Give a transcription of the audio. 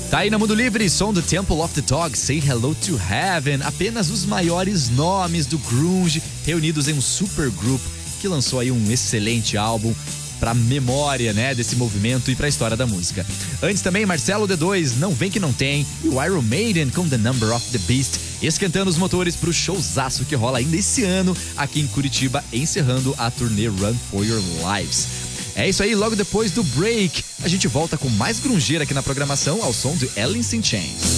Tá aí na Mundo Livre, som do Temple of the Dog, Say Hello to Heaven. Apenas os maiores nomes do grunge reunidos em um supergroup que lançou aí um excelente álbum pra memória, né, desse movimento e pra história da música. Antes também, Marcelo D2, Não Vem Que Não Tem, e o Iron Maiden com The Number of the Beast, esquentando os motores pro showzaço que rola ainda esse ano aqui em Curitiba, encerrando a turnê Run For Your Lives. É isso aí, logo depois do break, a gente volta com mais grungeira aqui na programação ao som de Alice in Chains.